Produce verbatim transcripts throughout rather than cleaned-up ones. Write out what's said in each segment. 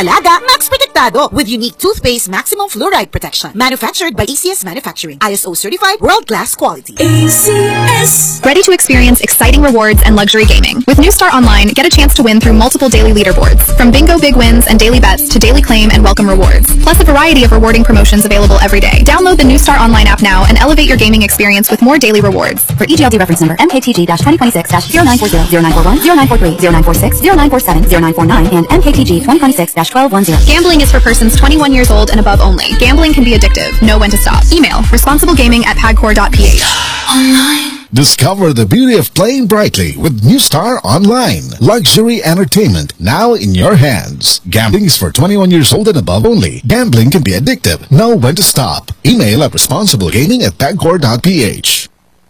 mag-alaga, Max Protektado with unique toothpaste maximum fluoride protection. Manufactured by A C S Manufacturing. I S O certified, world-class quality. A C S. Ready to experience exciting rewards and luxury gaming. With New Star Online, get a chance to win through multiple daily leaderboards. From bingo big wins and daily bets to daily claim and welcome rewards. Plus a variety of rewarding promotions available every day. Download the New Star Online app now and elevate your gaming experience with more daily rewards. For E G L D reference number M K T G twenty twenty-six zero nine four zero, zero nine four one, zero nine four three, zero nine four six, zero nine four seven, zero nine four nine, and M K T G twenty twenty-six twelve ten. Gambling is for persons twenty-one years old and above only. Gambling can be addictive. Know when to stop. Email responsiblegaming at pagcor dot p h. Online. Discover the beauty of playing brightly with New Star Online. Luxury entertainment now in your hands. Gambling is for twenty-one years old and above only. Gambling can be addictive. Know when to stop. Email at responsiblegaming at pagcor dot p h.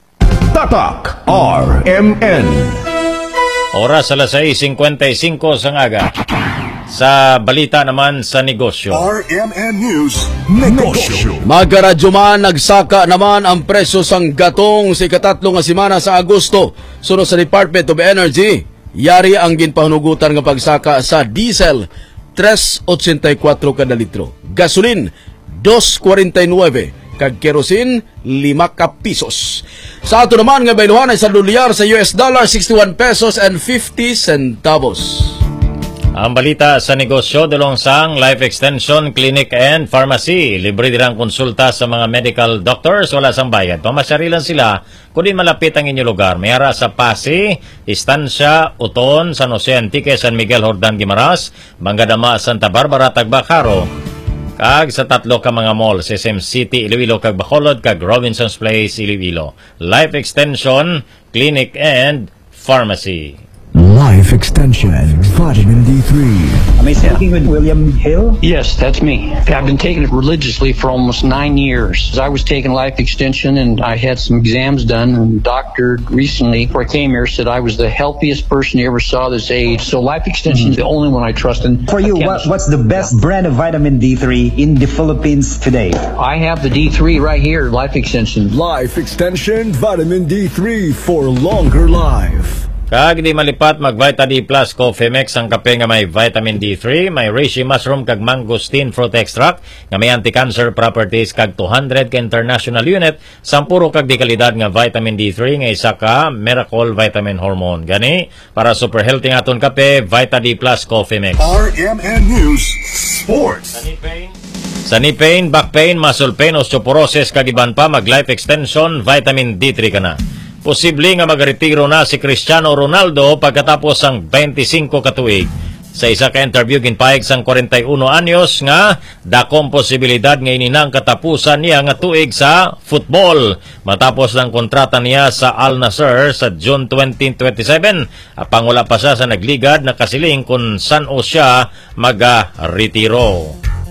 Tatak R M N. Oras alas seis fifty-five sa ngaga. Sa balita naman sa negosyo. R M N News Negosyo. Magkaradyo man, nagsaka naman ang presyo sang gatong sa ikatatlo nga semana sa Agosto. Sunod sa Department of Energy, yari ang ginpahunugutan nga pagsaka sa diesel three eighty-four kada litro, gasolin two forty-nine, kag kerosene lima ka pisos. Sa ato naman nga bayluhan ay sa dolyar sa U S dollar sixty-one pesos and fifty centavos. Ang balita sa negosyo, dulong sang Life Extension Clinic and Pharmacy. Libre dirang konsulta sa mga medical doctors, wala sang bayad. Pamasyarilan sila kung di malapit ang inyong lugar. Mayara sa Pasig, Estancia, Uton, San Jose Antique, San Miguel, Jordan, Guimaras, Mangadama, Santa Barbara, Tagbacaro. Kag sa tatlo ka mga mall, S M City, Iloilo, kag Bacolod, kag Robinson's Place, Iloilo. Life Extension Clinic and Pharmacy. Life Extension Vitamin D three. Am I speaking with William Hill? Yes, that's me. I've been taking it religiously for almost nine years. I was taking Life Extension and I had some exams done, and the doctor recently, before I came here, said I was the healthiest person he ever saw this age. So Life Extension mm-hmm. is the only one I trust. And for you, what, what's the best brand of vitamin D three in the Philippines today? I have the D three right here, Life Extension. Life Extension Vitamin D three for longer life. Kag di malipat mag Vita D Plus Coffee Mix ang kape nga may vitamin D three, may reishi mushroom kag mangosteen fruit extract nga may anti-cancer properties kag two hundred ka international unit sampuro kag di kalidad nga vitamin D three nga isa ka miracle vitamin hormone. Gani para super healthy nga aton kape, Vita D Plus Coffee Mix. R M N News Sports. Sa knee pain, back pain, muscle pain, osteoporosis kag iban pa mag Life Extension Vitamin D three ka na. Posible nga magretiro na si Cristiano Ronaldo pagkatapos ang twenty-five katuig. Sa isa ka interview ginpahig sang forty-one anyos nga dakong posibilidad nga ininang katapusan niya nga tuig sa football. Matapos ng kontrata niya sa Al Nassr sa June twenty twenty-seven, apang wala pa siya sa nagligad na kasiling kung saan o siya mag-retiro.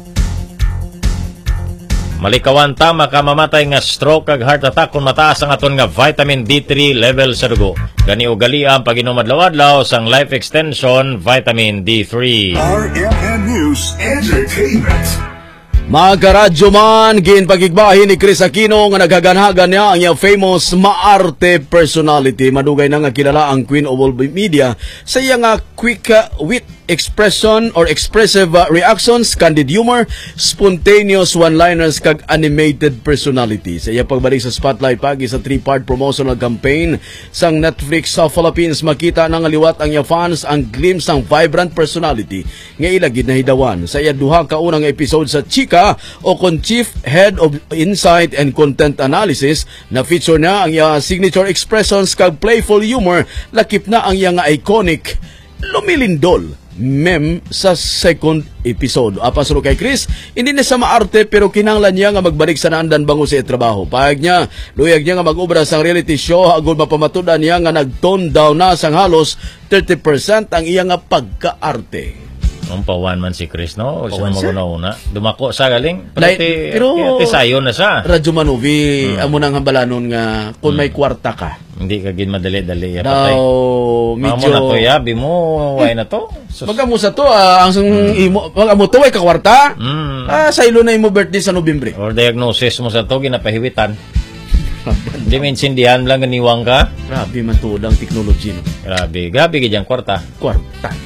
Malikawan ta makamamatay nga stroke kag heart attack kung mataas ang aton nga vitamin D three level sa dugo. Gani ugali ang pag-inom adlaw-adlaw sang Life Extension Vitamin D three. R M N News Entertainment. Magkaradyo man, ginpagigbahin ni Chris Aquino nga naghaganhagan niya ang iyang famous maarte personality. Madugay na nga kilala ang Queen of all media sa iya nga quick uh, wit expression or expressive uh, reactions, candid humor, spontaneous one-liners kag animated personality. Sa iya pagbalik sa spotlight pagi sa three-part promotional campaign sang Netflix sa Philippines, makita nang aliwat ang iya fans ang glimpse ng vibrant personality nga ilagid na hidawan. Sa iya duha ka unang episode sa Chika o kon Chief Head of Insight and Content Analysis, na feature na ang iya signature expressions kag playful humor, lakip na ang iya nga iconic lumilindol meme sa second episode. Apa suro kay Chris, hindi na sa maarte pero kinanglan niya nga magbalik sa naandan bango sa trabaho. Pahag niya, luyag niya nga mag-ubra sang reality show agud mapamatudan niya nga nag-tone down na sang halos thirty percent ang iya nga pagkaarte. Nung pawan man si Chris, no? Pawan siya? Una. Dumako sa galing. Like, pero, pero sayo na sa. Radyo Manuvi, hmm. amo nang hambalanon nga, kung hmm. may kwarta ka. Hindi ka gin madali-dali. Ya, Daw, medyo... Mga mo na to, yabi mo, way na to. Sus... Pagka mo sa to, ah, ang hmm. imo, pagka mo to, ay kakwarta. Hmm. Ah, sa ilo na imo birthday sa Nobyembre. Or diagnosis mo sa to, ginapahiwitan. Hindi maintindihan lang ganiwang ka. Grabe man to, ang technology. No? Grabe, grabe gijang kwarta. Kwarta, sus.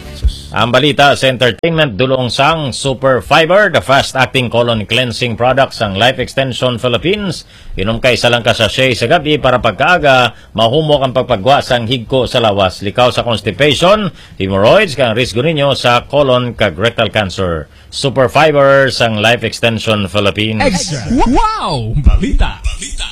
Ang balita sa entertainment, dulong sang Super Fiber, the fast-acting colon cleansing product sang Life Extension Philippines. Inom kay isa lang ka sachet sa gabi para pagkaaga, mahumok ang pagpagwa sang higko sa lawas, likaw sa constipation, hemorrhoids, kang risgo ninyo sa colon kag rectal cancer. Super Fiber sang Life Extension Philippines. Extra! Wow! Balita! Balita!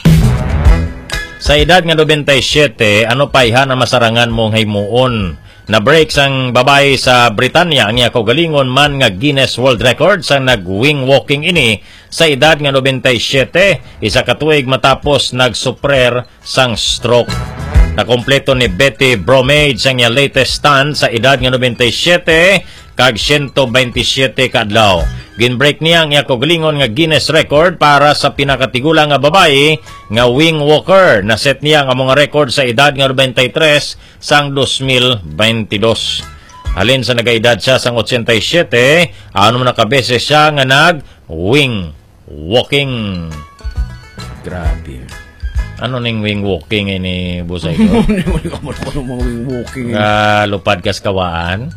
Sa edad nga ninety-seven, ano paihan ang masarangan mong himuon? Na-break sang babae sa Britanya ang iya kaugalingon man nga Guinness World Records ang nag-wing walking ini sa edad nga ninety-seven, isa ka tuig matapos nag-suprer sang stroke. Nakompleto ni Betty Bromage ang iya latest stand sa edad nga ninety-seven kag one twenty-seven kadlaw. Ginbreak niya ang iya kaugalingon nga Guinness record para sa pinakatigula nga babae nga wing walker. Naset niya ang mga record sa edad nga ninety-three sang twenty twenty-two. Halin sa nagaedad siya sang eighty-seven, ano man nakabeses siya nga nag wing walking. Grabe. Ano ning wing walking ini busay ko? Ano mga wing walking? Nga lupad kas kawaan.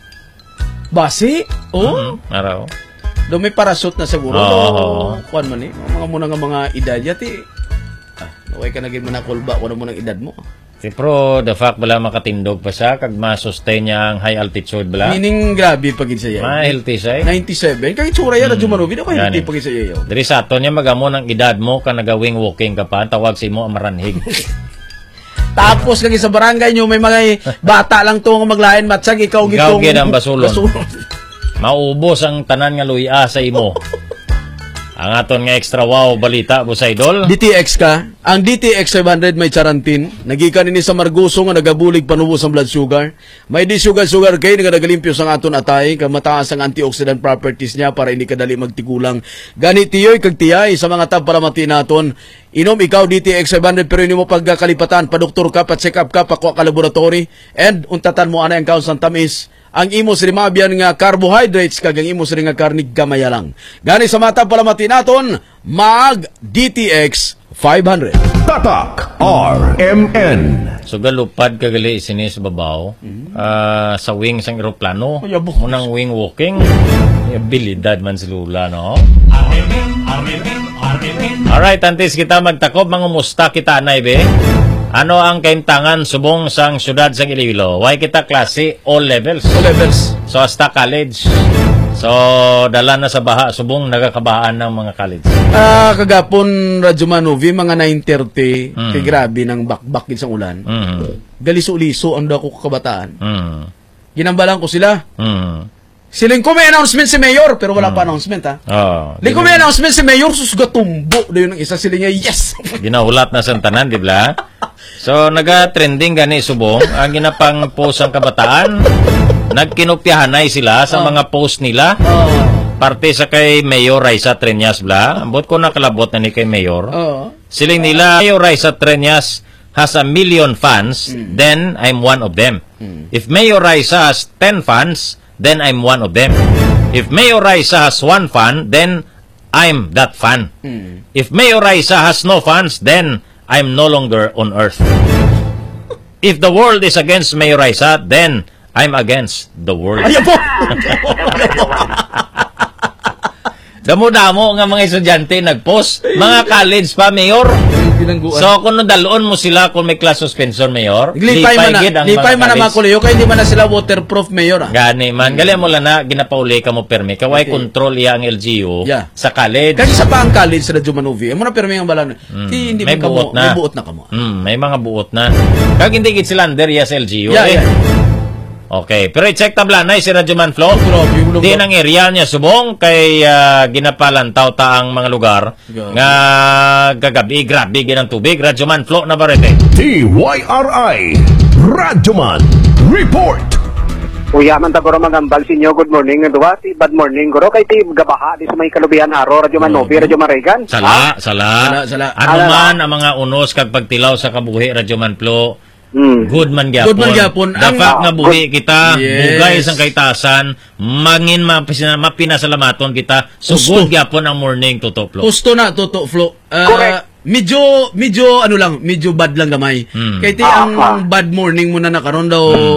Basi? Oh? Mm, araw. Do may parasut na siguro. Oo. Oh, kuan man eh. Mga muna nga mga edad yati. Ah, naway ka naging manakulba kuno mo ng edad mo. Si pro, the fact bala makatindog pa siya kag ma-sustain niya ang high altitude bala. Meaning grabe pagid sa iya. Ma-healthy siya. ninety-seven kay tsura ya radyo manubi na kay healthy pagid sa iya. Diri sa ato niya magamo ng edad mo ka nagawing walking ka pa, tawag si mo ang maranhig. Tapos lagi sa barangay nyo may mga bata lang to nga maglain matsag ikaw gitong. Ikaw gid ang basulon. basulon. Maubos ang tanan nga luya sa imo. Ang aton nga extra wow balita po sa idol. D T X ka. Ang D T X five hundred may charantin. Nagikan ini sa Marguso nga nagabulig panubos ang blood sugar. May di sugar sugar kay nga nagalimpyo sang aton atay kag mataas ang antioxidant properties niya para hindi kadali magtigulang. Gani tiyoy kag tiyay sa mga tab para mati naton. Inom ikaw D T X five hundred pero hindi mo pagkalipatan, pa doktor ka, pa check up ka, pa kuha ka laboratory and untatan mo ana ang kaon sang tamis. Ang imo sa rimabyan nga carbohydrates kag ang imo sa nga karnig gamaya lang. Gani sa mata pala mati naton, mag D T X five hundred. Tatak R M N. So galupad kagali sinis babaw mm-hmm. uh, sa wing sang eroplano. Oh, munang wing walking. Abilidad man si Lula, no? Alright, antes kita magtakob, mangumusta kita na ibe. Ano ang kaintangan subong sang syudad sang Iloilo? Why kita klase all levels? All levels. So hasta college. So dala na sa baha subong nagakabahaan ng mga college. Ah, uh, kagapon Radyo Manovi mga nine thirty, mm. kay grabe ng bakbak sa ulan. Mm. Galiso-liso ang dako kabataan. Mm. Ginambalan ko sila. Mm. Siling ko may announcement si Mayor, pero wala mm. pa announcement ha. Oh, Ling ko may announcement si Mayor, susga tumbo. Doon yung isa siling niya, yes! Ginahulat na sa tanan, di ba? So, naga-trending gani subong, ang ginapang post ang kabataan, nagkinopyahanay sila sa oh. mga post nila. Oh. Parte sa kay Mayor Raisa Treñas, bla. Ambot ko nakalabot na ni kay Mayor. Oh. Siling nila, Mayor Raisa Treñas has a million fans, mm. then I'm one of them. Mm. If Mayor Raisa has ten fans, then I'm one of them. If Mayor Raisa has one fan, then I'm that fan. Mm. If Mayor Raisa has no fans, then I'm no longer on earth. If the world is against Mayor Raisa, then I'm against the world. Ayaw po! Damo-damo nga mga estudyante nag-post. Mga college pa, Mayor. So, kung daloon mo sila kung may class suspension, Mayor, lipay man na, lipay man na mga kuliyo, kaya hindi man na sila waterproof, Mayor. Ah. Gani man. Gali mo lang na, ginapauli ka mo permi. Kaway okay. Control iya ang L G U yeah. sa college. Kasi sa pa ang college sa Radyo Manovi, mo na permi ang balan. Mm. Hindi may buot na. May buot na kamo. Mm, may mga buot na. Kag hindi gid sila under iya sa L G U. Yeah, eh. yeah. Okay, pero i-check tablanay si Radyo Manflo. Di nang area niya subong kay uh, ginapalantaw ta ang mga lugar yeah. nga gagabi, grabe ginang tubig. Radyo Manflo na barete. T Y R I Radyo Man Report. Uya man ta guro magambal sinyo, good morning duwa ti bad morning guro kay ti gabaha di sa may kalubihan haro Radyo Manovi, Radyo Maregan. Sala, sala. sala, sala. Ano man ang mga unos kag pagtilaw sa kabuhi Radyo Manflo. Mm. Good man gyapon. Good man gyapon. Dapat nga buhi kita, yes. Bugay sang kaitasan, mangin mapina, mapinasalamaton kita. So good gyapon ang morning Toto Flo. Gusto na Toto Flo. Uh, Correct. Medyo medyo ano lang, medyo bad lang gamay. Mm. Kay ti ang bad morning mo na nakaron daw. Mm.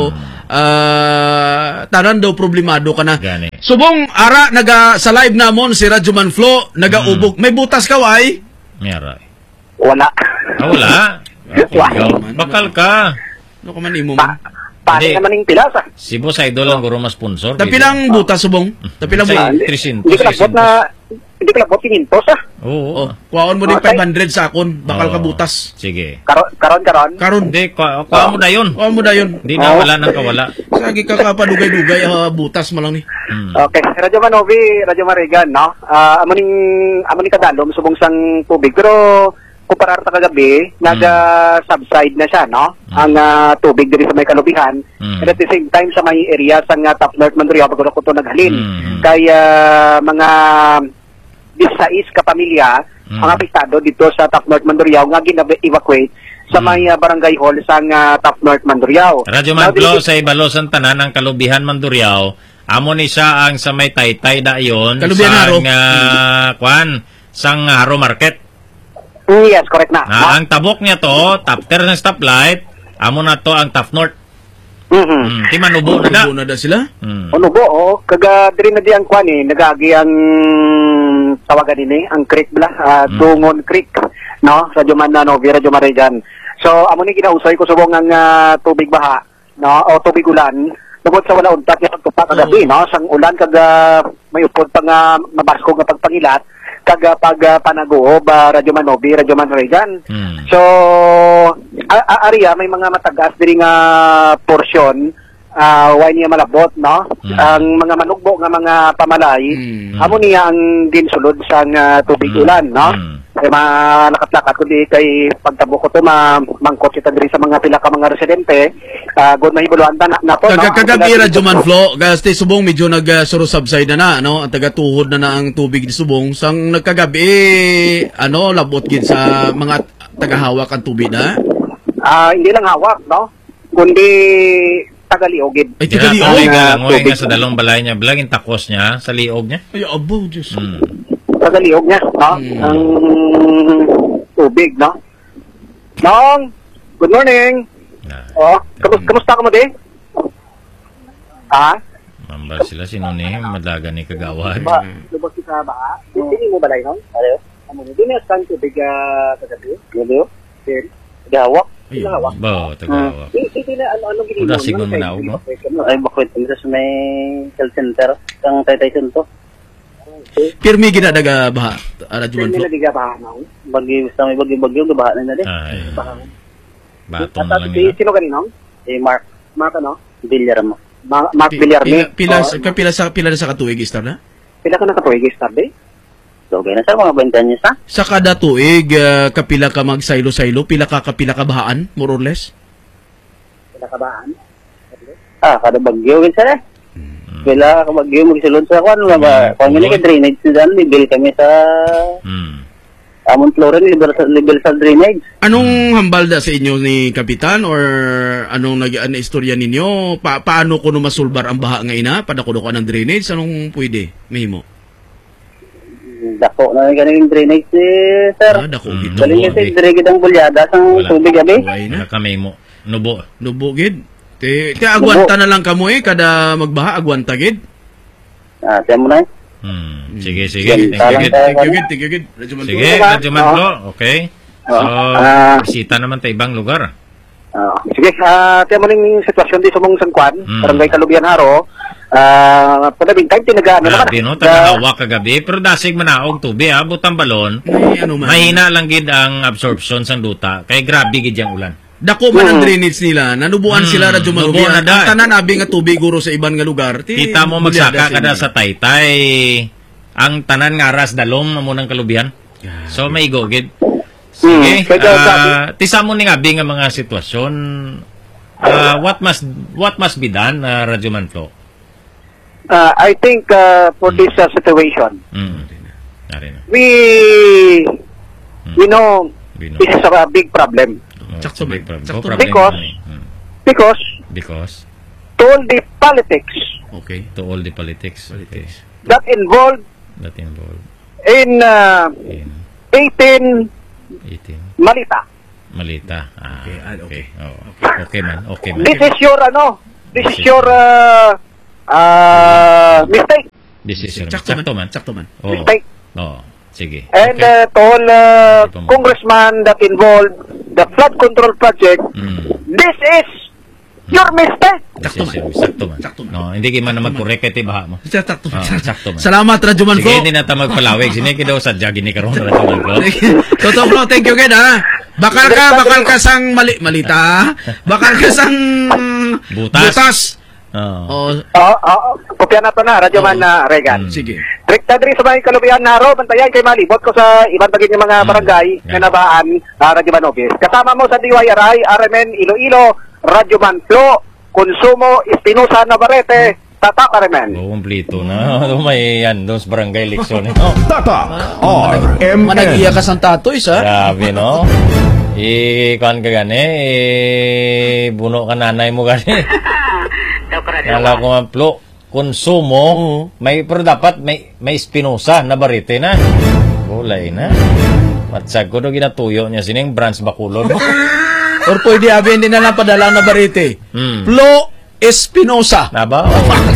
ah, tanan daw problemado ka na. Gani. Subong ara naga sa live namon si Radyo Manflo nagaubog. May butas ka way? Mayara. Wala. Ah, wala. Okay, ikaw. Bakal ka. Ano ka man imo man? Paano Hindi. naman yung pilas ah? Si Boss Idol ang guro mas sponsor. Tapi lang butas subong. Tapi lang butas. Trisintos. Hindi ko labot na, hindi ko labot kinintos ah. Oo. Oh, kuhaon mo din Okay. five hundred sa akon. Bakal ka Oo. butas. Sige. Karon, karon, karon. Karon. Hindi, kuha kuha mo na yun. Kuhaon mo na yun. Hindi na, wala nang kawala. Sagi ka kapadugay-dugay, ah, butas mo lang ni. Hmm. Okay, Radyo Manovi, Radyo Marigan, no? Ah, amo ning amo ning kadalom subong sang tubig pero kumparar ta kagabi, naga-subside na siya, no? Ang ah, tubig diri sa may kalubihan. Mm. And at the same time sa may area sa nga Top North Mandurriao bago ko to naghalin. Mm. Kaya mga disais ka pamilya Mm. ang apektado dito sa Top North Mandurriao nga gina-evacuate sa may ah, barangay hall sa nga Top North Mandurriao. Radyo Now, Manflo this is- sa Ibalosan Tanan ang Kalubihan Mandurriao. Amo ni siya ang sa may Taytay dayon Kalubihan sa Haro. uh, kwan sang Haro Market. Mm, yes, correct na. Na ang tabok niya to, after ng stoplight, amo na to ang Top North. Mhm. Mm, ti manubo na da. Tubo na da sila. Mm. Ano ba, oh, kaga diri na di ang kwan eh, nagagi ang tawagan ini, ang creek bala, ah, Mm. Tungon Creek, no? Radyo Mananovi, Radyo Marigan. So, amo ni ginausay ko subong ang ah, tubig baha, no? O tubig ulan, tungod sa wala untat nga pagtupa kagabi, no? Sang ulan kaga may upod pa nga mabasko nga pagpangilat, kaga pag ah, panaguo ba Radyo Manovi, Radyo Marigan. Mm. So, a- a- ariya may mga matagas diri nga porsyon, ah way niya malabot, no? Mm. Ang mga manugbo nga mga pamalay, Mm. amo niya ang ginsulod sa nga tubig Mm. ulan, no? Mm. Kaya malakat-lakat kundi kay pagtabo ko to ma mangkot kita diri sa mga pila ka mga residente, ah good mahibuluan ta na, na to, no? Kag kagabi Ang Radyo Manflo, gasti subong medyo nag-suro subside na na, no? Ang taga-tuhod na na ang tubig ni subong. Sang nagkagabi, ano, labot gid sa mga tagahawak ang tubig na. Ah, hindi lang hawak, no? Kundi tagaliogid. Ay, Kaya tigali tuloy oh. nga lang, tubig. nga sa dalawang balay niya, blaging takos niya, sa liog niya. Ay, abo, Diyos. Mm. Tagaliog niya, no? Mm. Ang tubig, no? Nong, good morning. Ah, Oh, kamus kamusta ka mo, di? Ha? Mambar sila, sino ni, madaga ni Kagawad. Ba, lubos kita ba? Hindi mo balay, no? Ano? Ano? Hindi na sang tubig ah, kagabi? Ano? Din? Gawak? Ay, Hindi hawak. Bo, Tagawad. Hindi na ano ano ginimo. Uda, sigon mo na ako, no? Ay, bakit dito sa may health center kang Taytay Sunto. Pirmi ginadaga baha, ah, Radyo Hindi Manflo. na diga ba na? Bagyo sa may bagyo bagyo gabahan na din. Ay, bato At na lang si nila. sino kanino? Si Mark. Mark ano? Villarmo. Ma Mark Pi- Villarme. Pila, pila, Oh, ka- pila sa pila na sa katuig istar na? pila ka nakatuig yesterday? So, okay na sir, mga twenty anyos na. Sa kada tuig, ah, kapila ka magsaylo-saylo, pila ka kapila ka bahaan, more or less? Pila ka baan? Ah, kada bagyo, yun sir eh. Mm. Kila ka bagyo, magsulod sa kwan, mga ba? Mm. Kung yun ka drainage na dyan, libil kami sa Mm. Amon Floren, libil sa, libil sa drainage. Anong hambal da sa inyo ni Kapitan or anong nag ano, istorya ninyo? Pa paano kuno masulbar ang baha nga ina? Padakudo ka ng drainage? Anong pwede? Mahimo. Dako na ganing drainage ni sir. Ah, dako Mm. gid. Galing Nubo, kasi di. dirigid ang bulyada sa Wala. tubig abi. Buhay na. Wala kami mo. Nubo. Nubo gid. Te, te agwanta na lang kamo eh kada magbaha agwanta gid. Ah, tiyan mo na eh. Hmm. Sige, sige. Yan, Thank you, talang Gid. tayo. Thank you gid, thank you gid. Radyo Manflo. Sige, Diba? Radyo Manflo. Okay. So, Ah. bisita naman ta ibang lugar. Ah, sige, ah, tiyan mo ning sitwasyon di sa mong sangkwan, Mm. barangay Kalubian Haro. Ah, padabing time tinaga ano naman. Grabe no, ah, tagahawa kagabi. Pero dasig manaog tubig, abot ang balon. May ano man. Mahina lang gid ang absorption sang duta. Kay grabe gid yang ulan. Dako man ang Mm. drainage nila. Nanubuan Mm, sila Radyo Manflo. nubo na Ang da. tanan abi nga tubig guro sa iban nga lugar. Ti, Kita mo bulyada magsaka kada inyo. sa Taytay. Ang tanan nga ras dalom na mo ng kalubihan. So may go gid. Sige. Hmm, kaya ah, tisa mo ning abi nga mga sitwasyon. Ah, what must what must be done, uh, Radyo Manflo? ah, I think ah, for this ah, situation, Mm. Nari na. we we know We know. this is a big problem Oh, Sakto big ba? problem. Sakto Go ba? problem Because- na ni. Mm. because Because to all the politics Okay. to all the politics, okay, that involved that involved in ah, in eighteen eating Malita. malita. Ah, Okay, ah, okay. Oh, okay man. Okay man. This is your ano, this is your uh, uh, mistake. This is your Sakto sakto man. Sakto man. Oh. Mistake. Oh, sige. And Okay. uh, to all uh, Ito mo. congressman that involved the flood control project, Mm. this is your mistake. This is your sakto man. No, hindi ki man na mag-correct kay baha mo. Sakto man. Oh, sakto man. Salamat, Radyo Man Sige, Flo. hindi na ta magpalawig. Sini kidaw sa jagi ni karon ra man ko. Totoo Flo, thank you kid ha. Bakal ka, bakal ka sang mali, malita ha? Bakal ka sang Butas. butas. Oh. Oh, Oo, oo. Kopya na to na, Radyoman na Regan. sige. Rekta diri sa mga kalubihan na ro, bantayan kay malibot ko sa ibang bagay ng mga barangay na nabaan, uh, Radyoman Office. Kasama mo sa D Y R I, R M N Iloilo, Radyoman Flo, Konsumo, Espinosa Navarrete, Tatak R M N. Oh, kumplito na. May yan, doon sa barangay eleksyon. No? Tatak R M N. Manag-iya ka sang tatoy sa. Grabe, no? I-kan ka gani, i-buno ka nanay mo gani. Kala ko nga, Flo, konsumo, may, pero dapat may, may Espinosa na barite na. Gulay na. Matsag ko do ginatuyo niya, sining branch bakulon mo. Or pwede abin din na lang padala na barite. Hmm. Flo Espinosa. Naba?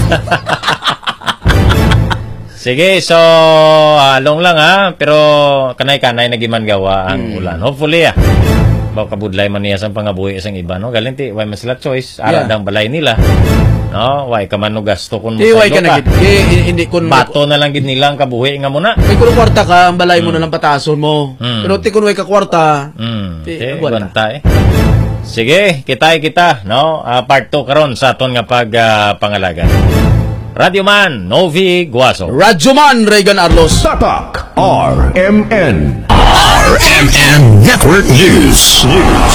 Sige, so, along lang ha. Pero, kanay-kanay nagiman gawa ang Hmm. ulan. Hopefully, ah. Baka kabudlay man niya sa pangabuhi isang iba, no? Galinti, why mas sila choice? Arad Yeah. ang balay nila. No? Why ka man no gasto kung Di way ka masaylo na gid. Eh, hindi kun Bato na lang gid nila ang kabuhi nga muna. may kuno kwarta ka, ang balay mo na lang patason mo. Hmm. Pero ti kun way ka kwarta, Hmm. Di, Okay, wala. bantay. Sige, kitay kita, no? Ah, part two karon sa aton nga pag ah, pangalaga. Radio Man, Novi Guaso. Radyoman Regan Arlos. Tatak R M N. R M N Network News. News.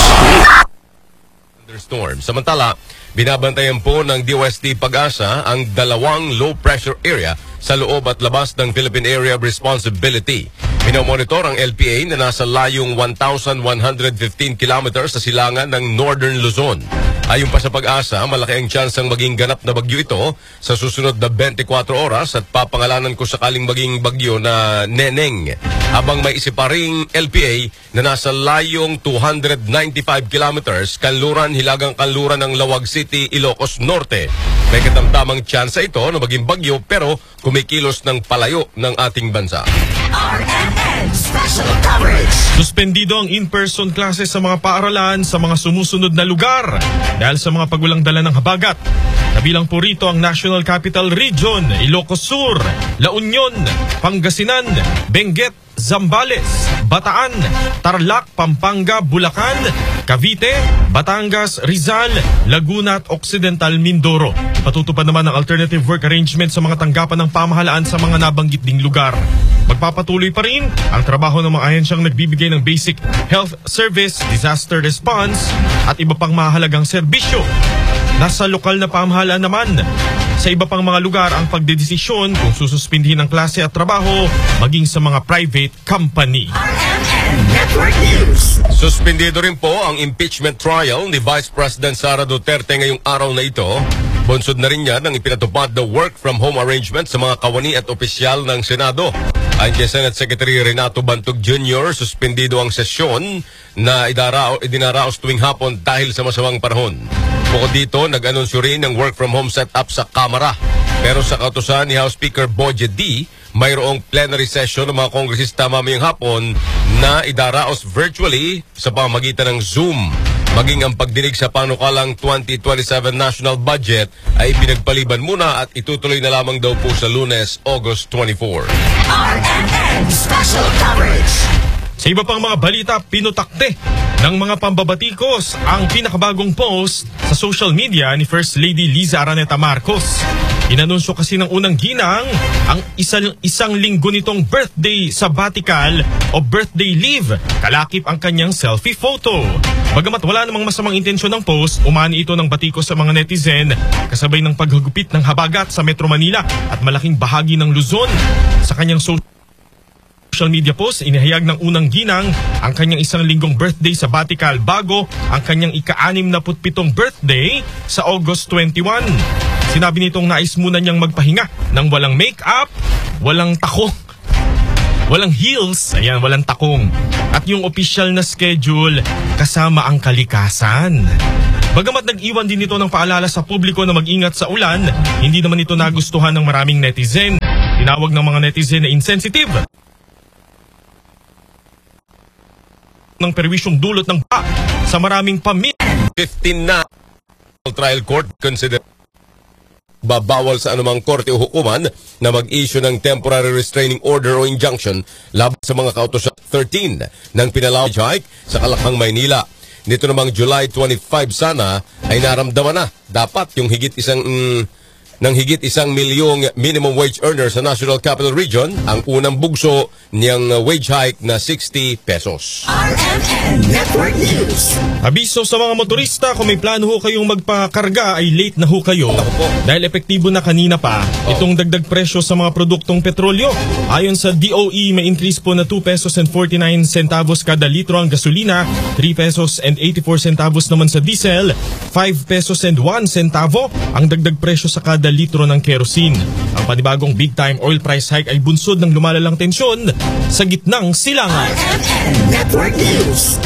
Thunderstorm. Samantala, binabantayan po ng D O S T Pag-asa ang dalawang low pressure area sa loob at labas ng Philippine Area of Responsibility. Minomonitor ang L P A na nasa layong one thousand one hundred fifteen kilometers sa silangan ng Northern Luzon. Ayon pa sa Pag-asa, malaki ang tsansang maging ganap na bagyo ito sa susunod na twenty-four oras at papangalanan ko sakaling maging bagyo na Neneng. Habang may isa pa ring L P A na nasa layong two hundred ninety-five kilometers kanluran hilagang kanluran ng Lawag City, Ilocos Norte. May katamtamang tsansa ito na maging bagyo pero kumikilos ng palayo ng ating bansa. R M N Special Coverage. Suspendido ang in-person classes sa mga paaralan sa mga sumusunod na lugar dahil sa mga pagulang dala ng habagat. Kabilang po rito ang National Capital Region, Ilocos Sur, La Union, Pangasinan, Benguet, Zambales, Bataan, Tarlac, Pampanga, Bulacan, Cavite, Batangas, Rizal, Laguna at Occidental Mindoro. Patutupad naman ang alternative work arrangement sa mga tanggapan ng pamahalaan sa mga nabanggit ding lugar. Magpapatuloy pa rin ang trabaho ng mga ahensyang nagbibigay ng basic health service, disaster response at iba pang mahalagang serbisyo. Nasa lokal na pamahalaan naman, sa iba pang mga lugar ang pagdedesisyon kung sususpindihin ang klase at trabaho maging sa mga private company. Network News. Suspendido rin po ang impeachment trial ni Vice President Sara Duterte ngayong araw na ito. Bunsod na rin yan ang ipinatupad na work from home arrangement sa mga kawani at opisyal ng Senado. Ayon kay Senate Secretary Renato Bantog Junior, suspendido ang sesyon na idarao, idinaraos tuwing hapon dahil sa masamang panahon. Bukod dito, nag-anunsyo rin ng work from home setup sa Kamara. Pero sa kautusan ni House Speaker Boje D, mayroong plenary session ng mga kongresista mamayang hapon na idaraos virtually sa pamamagitan ng Zoom. Maging ang pagdinig sa panukalang twenty twenty-seven national budget ay pinagpaliban muna at itutuloy na lamang daw po sa Lunes, August twenty-fourth. R M N Special Coverage. Sa iba pang mga balita, pinutakte ng mga pambabatikos ang pinakabagong post sa social media ni First Lady Liza Araneta Marcos. Inanunsyo kasi ng unang ginang ang isang, isang linggo nitong birthday sabbatical o birthday leave. Kalakip ang kanyang selfie photo. Bagamat wala namang masamang intensyon ng post, umani ito ng batikos sa mga netizen kasabay ng paghagupit ng habagat sa Metro Manila at malaking bahagi ng Luzon. Sa kanyang social social media post, inihayag ng unang ginang ang kanyang isang linggong birthday sabbatical bago ang kanyang ika-anim na putpitong birthday sa August twenty-one. Sinabi nitong nais muna niyang magpahinga ng walang make-up, walang takong, walang heels, ayan, walang takong, at yung official na schedule kasama ang kalikasan. Bagamat nag-iwan din ito ng paalala sa publiko na mag-ingat sa ulan, hindi naman ito nagustuhan ng maraming netizen. Tinawag ng mga netizen na insensitive ng perwisyong dulot ng baha sa maraming pamilya. fifteen na trial court consider babawal sa anumang korte o hukuman na mag-issue ng temporary restraining order o injunction laban sa mga kautosan. thirteen ng pinalawag hike sa Kalakhang, Maynila. Nito namang July twenty-five sana ay naramdaman na dapat yung higit isang mm, ng higit isang milyong minimum wage earner sa National Capital Region ang unang bugso niyang wage hike na sixty pesos. R M N Network News. Abiso sa mga motorista, kung may plano ho kayong magpakarga ay late na ho kayo. Dahil epektibo na kanina pa itong dagdag presyo sa mga produktong petrolyo. Ayon sa D O E, may increase po na two pesos and forty-nine centavos kada litro ang gasolina, three pesos and eighty-four centavos naman sa diesel, five pesos and one centavo ang dagdag presyo sa kada litro ng kerosene. Ang panibagong big time oil price hike ay bunsod ng lumalalang tensyon sa gitnang silangan. R M N Network News.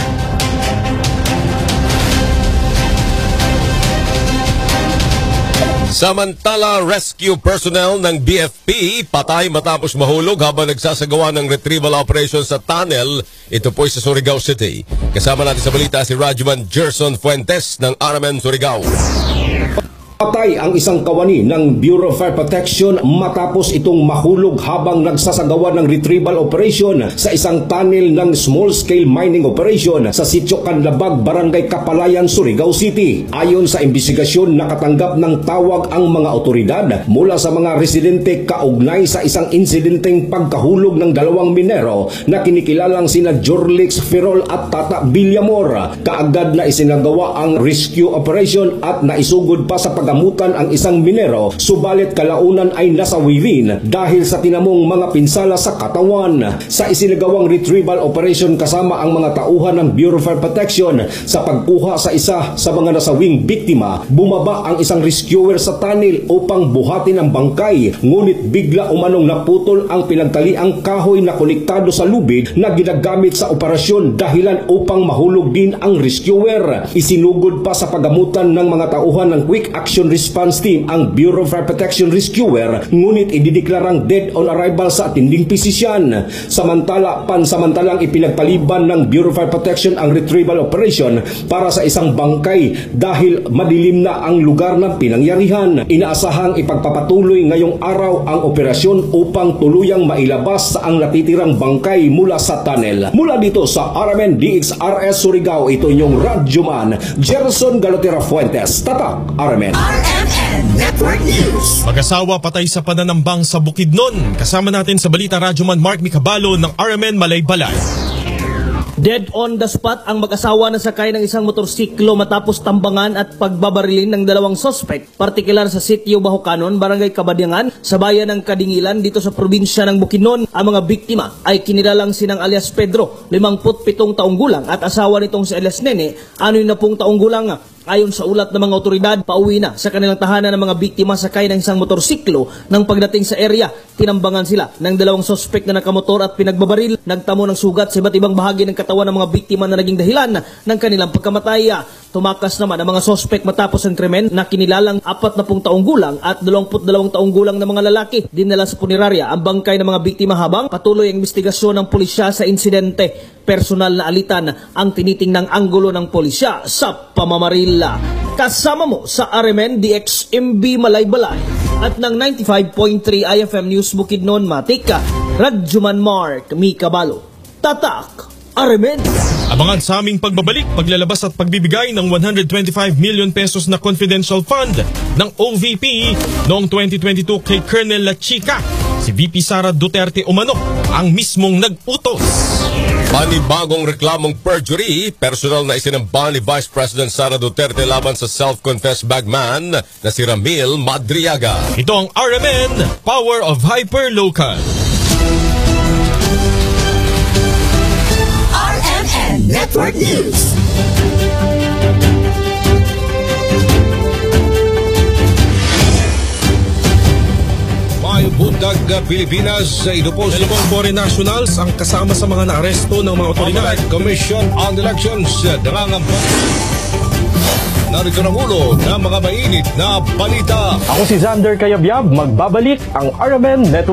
Samantala, rescue personnel ng B F P patay matapos mahulog habang nagsasagawa ng retrieval operation sa tunnel. Ito po sa Surigao City. Kasama natin sa balita si Rajuman Gerson Fuentes ng R M N Surigao. Patay ang isang kawani ng Bureau of Fire Protection matapos itong mahulog habang nagsasagawa ng retrieval operation sa isang tunnel ng small-scale mining operation sa Sitio Canlabag, Barangay Kapalayan, Surigao City. Ayon sa imbestigasyon, nakatanggap ng tawag ang mga otoridad mula sa mga residente kaugnay sa isang insidenteng pagkahulog ng dalawang minero na kinikilalang sina Jorlix Ferrol at Tata Villamor. Kaagad na isinagawa ang rescue operation at naisugod pa sa pag gamutan ang isang minero, subalit kalaunan ay nasawirin dahil sa tinamong mga pinsala sa katawan. Sa isinagawang retrieval operation kasama ang mga tauhan ng Bureau of Fire Protection sa pagkuha sa isa sa mga nasawing biktima, bumaba ang isang rescuer sa tunnel upang buhatin ang bangkay, ngunit bigla umanong naputol ang pinagtaliang kahoy na konektado sa lubid na ginagamit sa operasyon, dahilan upang mahulog din ang rescuer. Isinugod pa sa paggamutan ng mga tauhan ng Quick Action Response Team ang Bureau of Fire Protection rescuer, ngunit idideklarang dead on arrival sa atinding pisisyan. Samantala, pansamantalang ipinagpaliban ng Bureau of Fire Protection ang retrieval operation para sa isang bangkay dahil madilim na ang lugar ng pinangyarihan. Inaasahang ipagpapatuloy ngayong araw ang operasyon upang tuluyang mailabas ang natitirang bangkay mula sa tunnel. Mula dito sa R M N D X R S Surigao, ito inyong Radyoman Gerson Galotera Fuentes, Tatak R M N. R M N Network News. Mag-asawa patay sa pananambang sa Bukidnon. Kasama natin sa balita Radyoman Mark Micabalo ng R M N Malaybalay. Dead on the spot ang mag-asawa na sakay ng isang motorsiklo matapos tambangan at pagbabarilin ng dalawang sospek, partikular sa Sitio Bahukanon, Barangay Kabadyangan, sa bayan ng Kadingilan dito sa probinsya ng Bukidnon. Ang mga biktima ay kinilalang sinang alias Pedro, limangputpitong taong gulang, at asawa nitong si alias Nene, anoy na pong taong gulang. Ayon sa ulat ng mga otoridad, pauwi na sa kanilang tahanan ng mga biktima sakay ng isang motorsiklo. Nang pagdating sa area, tinambangan sila ng dalawang sospek na nakamotor at pinagbabaril. Nagtamo ng sugat sa iba't ibang bahagi ng katawan ng mga biktima na naging dahilan ng kanilang pagkamatay. Tumakas naman ang mga sospek matapos ang krimen na kinilalang apat na pung taong gulang at dalawamput dalawang taong gulang na mga lalaki. Dinala sa punerarya ang bangkay ng mga biktima habang patuloy ang investigasyon ng pulisya sa insidente. Personal na alitan ang tinitingnang anggulo ng pulisya sa pamamaril. Kasama mo sa R M N D X M B Malaybalay at ng ninety-five point three I F M News Bukidnon Matika, Radyoman Mark Micabalo, Tatak R M N. Abangan sa aming pagbabalik, paglalabas at pagbibigay ng one hundred twenty-five million pesos na confidential fund ng O V P noong twenty twenty-two kay Colonel La Chica. Si V P Sara Duterte umano ang mismong nag-utos. Panibagong reklamong perjury, personal na isinamba ni Vice President Sara Duterte laban sa self-confessed bagman na si Ramil Madriaga. Ito ang R M N, Power of Hyperlocal. R M N Network News. May bundag Pilipinas sa idupos. Dalawang foreign nationals ang kasama sa mga naaresto ng mga otoridad. Commission on Elections, nangangamba. narito ang ulo ng mga mainit na balita. Ako si Xander Kayabyab, magbabalik ang R M N Network.